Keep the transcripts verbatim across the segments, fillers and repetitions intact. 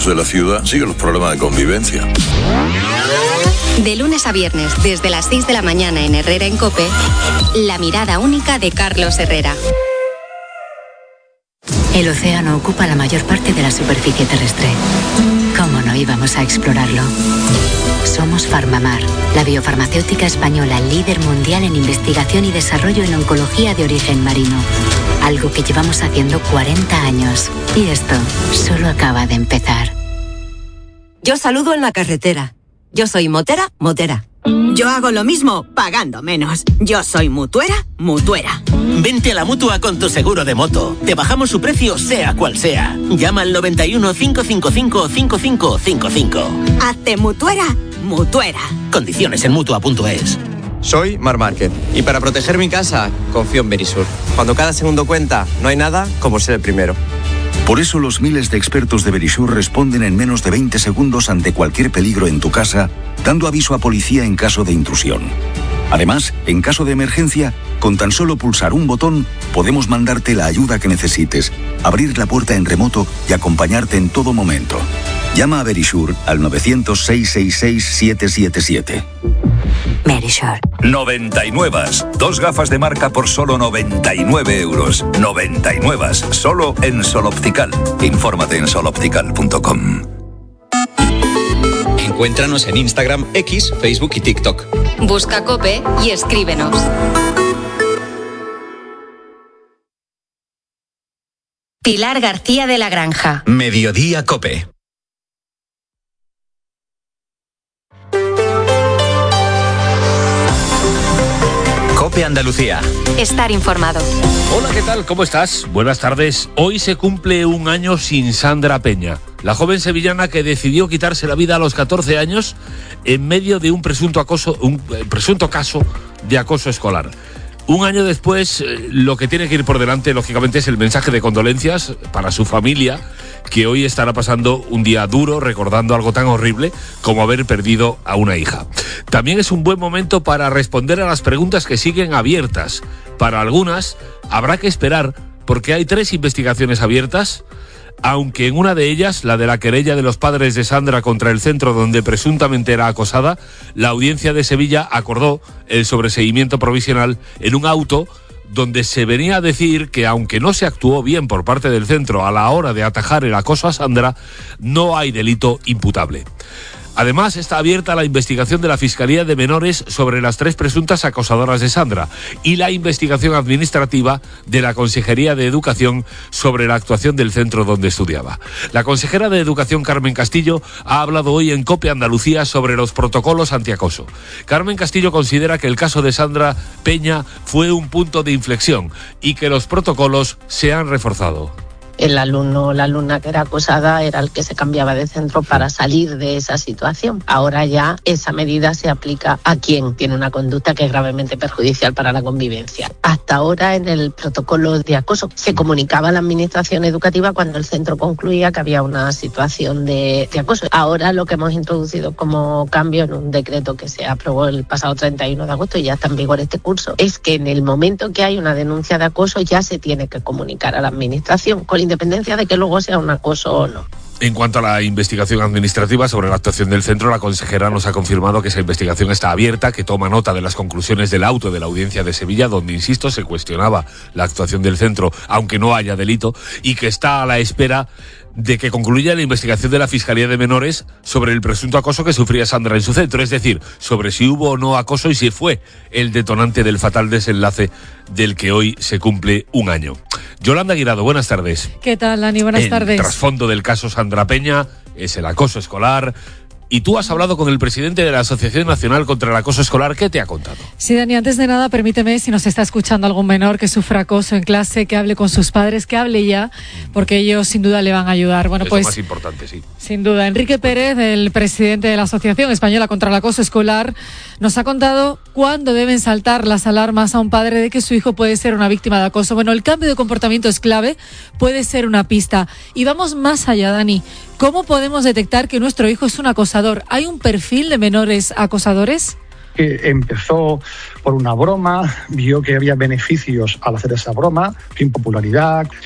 de la ciudad siguen los problemas de convivencia. De lunes a viernes, desde las seis de la mañana en Herrera en COPE, la mirada única de Carlos Herrera. El océano ocupa la mayor parte de la superficie terrestre. ¿Cómo no íbamos a explorarlo? Somos Farmamar, la biofarmacéutica española líder mundial en investigación y desarrollo en oncología de origen marino. Algo que llevamos haciendo cuarenta años. Y esto solo acaba de empezar. Yo saludo en la carretera. Yo soy motera, motera. Yo hago lo mismo, pagando menos. Yo soy mutuera, mutuera. Vente a la Mutua con tu seguro de moto. Te bajamos su precio sea cual sea. Llama al noventa y uno, cinco cinco cinco, cinco cinco cinco cinco. Hazte mutuera, mutuera. Condiciones en mutua punto es. Soy Mar Márquez y para proteger mi casa confío en Verisur. Cuando cada segundo cuenta, no hay nada como ser el primero. Por eso los miles de expertos de Verisur responden en menos de veinte segundos ante cualquier peligro en tu casa, dando aviso a policía en caso de intrusión. Además, en caso de emergencia, con tan solo pulsar un botón, podemos mandarte la ayuda que necesites, abrir la puerta en remoto y acompañarte en todo momento. Llama a Verisur al novecientos, seiscientos sesenta y seis, setecientos setenta y siete. Verisur. noventa y nueve. Dos gafas de marca por solo noventa y nueve euros. noventa y nueve. Solo en Sol Optical. Infórmate en sol optical punto com. Encuéntranos en Instagram, X, Facebook y TikTok. Busca COPE y escríbenos. Pilar García de la Granja. Mediodía COPE. COPE Andalucía. Estar informado. Hola, ¿qué tal? ¿Cómo estás? Buenas tardes. Hoy se cumple un año sin Sandra Peña, la joven sevillana que decidió quitarse la vida a los catorce años en medio de un presunto acoso, un presunto caso de acoso escolar. Un año después, lo que tiene que ir por delante, lógicamente, es el mensaje de condolencias para su familia, que hoy estará pasando un día duro, recordando algo tan horrible como haber perdido a una hija. También es un buen momento para responder a las preguntas que siguen abiertas. Para algunas, habrá que esperar, porque hay tres investigaciones abiertas, aunque en una de ellas, la de la querella de los padres de Sandra contra el centro donde presuntamente era acosada, la audiencia de Sevilla acordó el sobreseimiento provisional en un auto donde se venía a decir que aunque no se actuó bien por parte del centro a la hora de atajar el acoso a Sandra, no hay delito imputable. Además, está abierta la investigación de la Fiscalía de Menores sobre las tres presuntas acosadoras de Sandra y la investigación administrativa de la Consejería de Educación sobre la actuación del centro donde estudiaba. La consejera de Educación, Carmen Castillo, ha hablado hoy en COPE Andalucía sobre los protocolos antiacoso. Carmen Castillo considera que el caso de Sandra Peña fue un punto de inflexión y que los protocolos se han reforzado. El alumno o la alumna que era acosada era el que se cambiaba de centro para salir de esa situación. Ahora ya esa medida se aplica a quien tiene una conducta que es gravemente perjudicial para la convivencia. Hasta ahora en el protocolo de acoso se comunicaba a la administración educativa cuando el centro concluía que había una situación de, de acoso. Ahora lo que hemos introducido como cambio en un decreto que se aprobó el pasado treinta y uno de agosto y ya está en vigor este curso, es que en el momento que hay una denuncia de acoso ya se tiene que comunicar a la administración, con independencia de que luego sea un acoso o no. En cuanto a la investigación administrativa sobre la actuación del centro, la consejera nos ha confirmado que esa investigación está abierta, que toma nota de las conclusiones del auto de la Audiencia de Sevilla, donde, insisto, se cuestionaba la actuación del centro, aunque no haya delito, y que está a la espera de que concluya la investigación de la Fiscalía de Menores sobre el presunto acoso que sufría Sandra en su centro, es decir, sobre si hubo o no acoso y si fue el detonante del fatal desenlace del que hoy se cumple un año. Yolanda Guirado, buenas tardes. ¿Qué tal, Dani? Buenas el tardes. El trasfondo del caso Sandra Peña es el acoso escolar. Y tú has hablado con el presidente de la Asociación Nacional contra el Acoso Escolar. ¿Qué te ha contado? Sí, Dani, antes de nada, permíteme, si nos está escuchando algún menor que sufra acoso en clase, que hable con sus padres, que hable ya, porque ellos sin duda le van a ayudar. Bueno, es pues, lo más importante, sí. Sin duda. Enrique Pérez, el presidente de la Asociación Española contra el Acoso Escolar, nos ha contado cuándo deben saltar las alarmas a un padre de que su hijo puede ser una víctima de acoso. Bueno, el cambio de comportamiento es clave, puede ser una pista. Y vamos más allá, Dani. ¿Cómo podemos detectar que nuestro hijo es un acosador? ¿Hay un perfil de menores acosadores? Que empezó por una broma, vio que había beneficios al hacer esa broma, sin popularidad,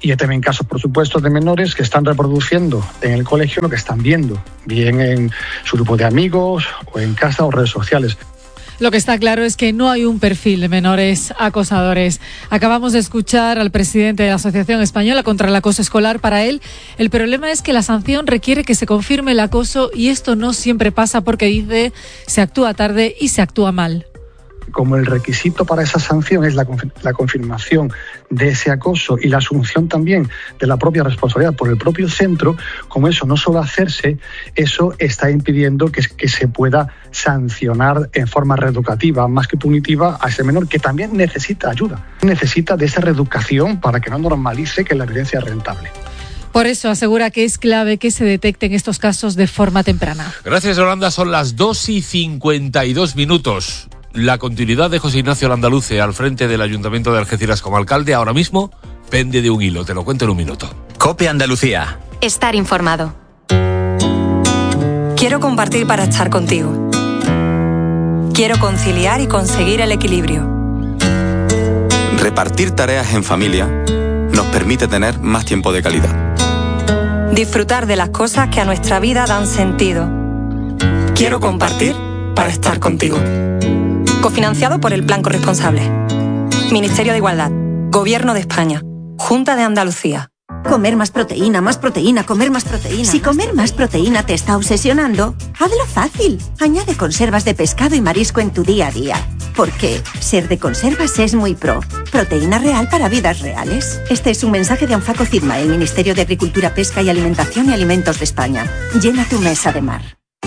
Y hay también casos, por supuesto, de menores que están reproduciendo en el colegio lo que están viendo, bien en su grupo de amigos o en casa o redes sociales. Lo que está claro es que no hay un perfil de menores acosadores. Acabamos de escuchar al presidente de la Asociación Española contra el Acoso Escolar. Para él, el problema es que la sanción requiere que se confirme el acoso y esto no siempre pasa porque, dice, se actúa tarde y se actúa mal. Como el requisito para esa sanción es la, la confirmación de ese acoso y la asunción también de la propia responsabilidad por el propio centro, como eso no suele hacerse, eso está impidiendo que, que se pueda sancionar en forma reeducativa, más que punitiva, a ese menor que también necesita ayuda, necesita de esa reeducación para que no normalice que la violencia es rentable. Por eso asegura que es clave que se detecten estos casos de forma temprana. Gracias, Yolanda. Son las dos y cincuenta y dos minutos. La continuidad de José Ignacio Landaluce al frente del Ayuntamiento de Algeciras como alcalde ahora mismo pende de un hilo. Te lo cuento en un minuto. COPE Andalucía. Estar informado. Quiero compartir para estar contigo. Quiero conciliar y conseguir el equilibrio. Repartir tareas en familia nos permite tener más tiempo de calidad. Disfrutar de las cosas que a nuestra vida dan sentido. Quiero compartir para estar contigo. Cofinanciado por el Plan Corresponsable. Ministerio de Igualdad. Gobierno de España. Junta de Andalucía. Comer más proteína, más proteína, comer más proteína. Si comer más proteína te está obsesionando, hazlo fácil. Añade conservas de pescado y marisco en tu día a día. Porque ser de conservas es muy pro. Proteína real para vidas reales. Este es un mensaje de Anfaco Cirma, el Ministerio de Agricultura, Pesca y Alimentación y Alimentos de España. Llena tu mesa de mar.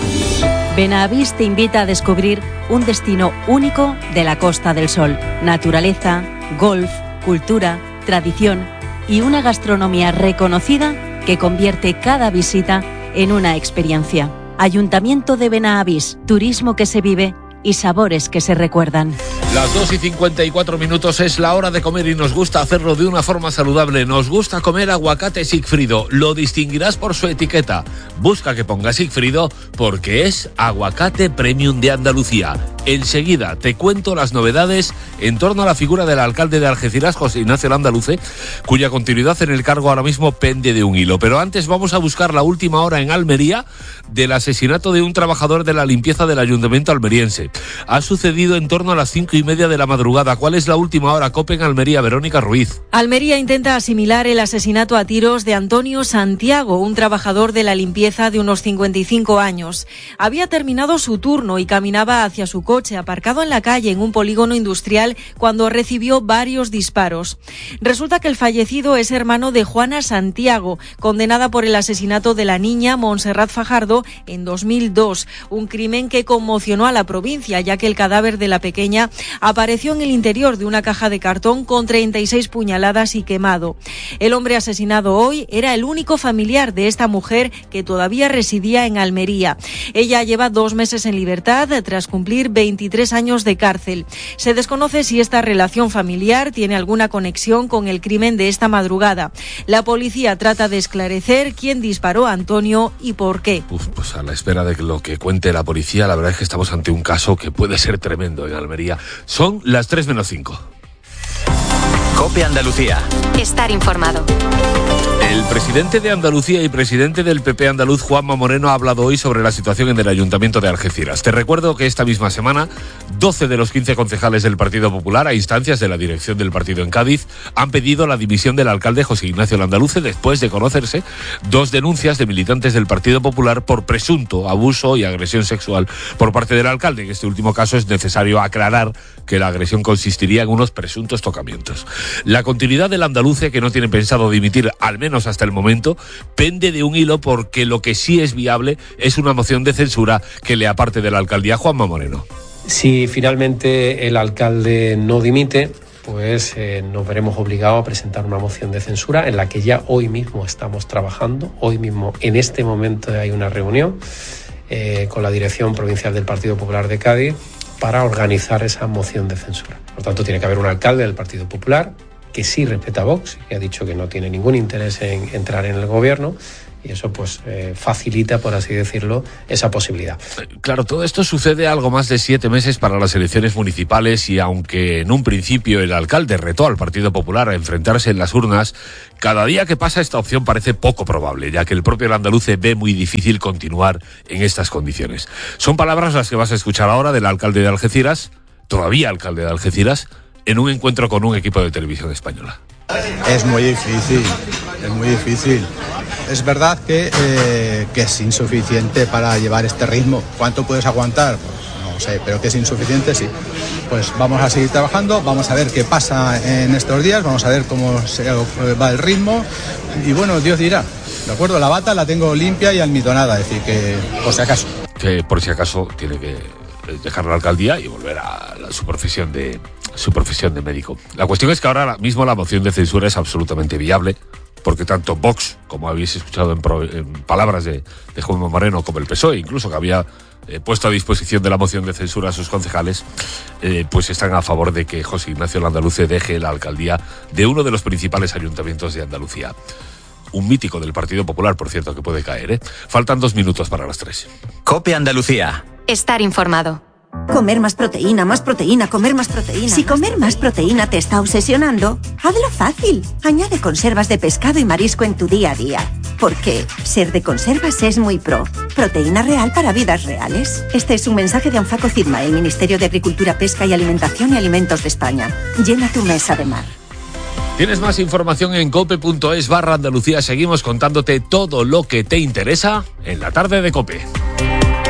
Benavís te invita a descubrir un destino único de la Costa del Sol. Naturaleza, golf, cultura, tradición y una gastronomía reconocida que convierte cada visita en una experiencia. Ayuntamiento de Benavís, turismo que se vive y sabores que se recuerdan. Las dos y cincuenta y cuatro minutos es la hora de comer y nos gusta hacerlo de una forma saludable. Nos gusta comer aguacate Sigfrido. Lo distinguirás por su etiqueta. Busca que ponga Sigfrido porque es aguacate premium de Andalucía. Enseguida te cuento las novedades en torno a la figura del alcalde de Algeciras, José Ignacio Landaluce, cuya continuidad en el cargo ahora mismo pende de un hilo. Pero antes vamos a buscar la última hora en Almería del asesinato de un trabajador de la limpieza del ayuntamiento almeriense. Ha sucedido en torno a las cinco y media de la madrugada. ¿Cuál es la última hora? COPE en Almería, Verónica Ruiz. Almería intenta asimilar el asesinato a tiros de Antonio Santiago, un trabajador de la limpieza de unos cincuenta y cinco años. Había terminado su turno y caminaba hacia su coche aparcado en la calle en un polígono industrial cuando recibió varios disparos. Resulta que el fallecido es hermano de Juana Santiago, condenada por el asesinato de la niña Montserrat Fajardo en dos mil dos, un crimen que conmocionó a la provincia, ya que el cadáver de la pequeña apareció en el interior de una caja de cartón con treinta y seis puñaladas y quemado. El hombre asesinado hoy era el único familiar de esta mujer que todavía residía en Almería. Ella lleva dos meses en libertad tras cumplir veintitrés años de cárcel. Se desconoce si esta relación familiar tiene alguna conexión con el crimen de esta madrugada. La policía trata de esclarecer quién disparó a Antonio y por qué. Uf, pues a la espera de lo que cuente la policía, la verdad es que estamos ante un caso que puede ser tremendo en Almería. Son las tres menos cinco. COPE Andalucía. Estar informado. El presidente de Andalucía y presidente del P P andaluz, Juanma Moreno, ha hablado hoy sobre la situación en el Ayuntamiento de Algeciras. Te recuerdo que esta misma semana, doce de los quince concejales del Partido Popular, a instancias de la dirección del partido en Cádiz, han pedido la dimisión del alcalde José Ignacio Landaluce después de conocerse dos denuncias de militantes del Partido Popular por presunto abuso y agresión sexual por parte del alcalde. En este último caso es necesario aclarar que la agresión consistiría en unos presuntos tocamientos. La continuidad del andaluce, que no tiene pensado dimitir al menos hasta el momento, pende de un hilo porque lo que sí es viable es una moción de censura que le aparte de la alcaldía. Juanma Moreno. Si finalmente el alcalde no dimite, pues eh, nos veremos obligados a presentar una moción de censura en la que ya hoy mismo estamos trabajando. Hoy mismo, en este momento, hay una reunión eh, con la dirección provincial del Partido Popular de Cádiz para organizar esa moción de censura. Por tanto, tiene que haber un alcalde del Partido Popular que sí respeta a Vox, que ha dicho que no tiene ningún interés en entrar en el gobierno, y eso pues eh, facilita, por así decirlo, esa posibilidad. Claro, todo esto sucede algo más de siete meses para las elecciones municipales y aunque en un principio el alcalde retó al Partido Popular a enfrentarse en las urnas, cada día que pasa esta opción parece poco probable, ya que el propio Landaluce ve muy difícil continuar en estas condiciones. Son palabras las que vas a escuchar ahora del alcalde de Algeciras, todavía alcalde de Algeciras, en un encuentro con un equipo de televisión española. Es muy difícil, es muy difícil. Es verdad que, eh, que es insuficiente para llevar este ritmo. ¿Cuánto puedes aguantar? Pues no sé, pero que es insuficiente, sí. Pues vamos a seguir trabajando, vamos a ver qué pasa en estos días, vamos a ver cómo se va el ritmo y bueno, Dios dirá. ¿De acuerdo? La bata la tengo limpia y almidonada, es decir, que por si acaso. Que por si acaso tiene que dejar la alcaldía y volver a la, su profesión de su profesión de médico. La cuestión es que ahora mismo la moción de censura es absolutamente viable, porque tanto Vox, como habéis escuchado en, pro, en palabras de, de Juan Moreno, como el P S O E, incluso que había eh, puesto a disposición de la moción de censura a sus concejales, eh, pues están a favor de que José Ignacio Landaluce deje la alcaldía de uno de los principales ayuntamientos de Andalucía. Un mítico del Partido Popular, por cierto, que puede caer, ¿eh? Faltan dos minutos para las tres. COPE Andalucía. Estar informado. Comer más proteína, más proteína, comer más proteína. Si comer más proteína te está obsesionando, hazlo fácil. Añade conservas de pescado y marisco en tu día a día. Porque ser de conservas es muy pro. Proteína real para vidas reales. Este es un mensaje de Anfaco Cidma, el Ministerio de Agricultura, Pesca y Alimentación y Alimentos de España. Llena tu mesa de mar. Tienes más información en cope.es barra Andalucía. Seguimos contándote todo lo que te interesa en la tarde de COPE.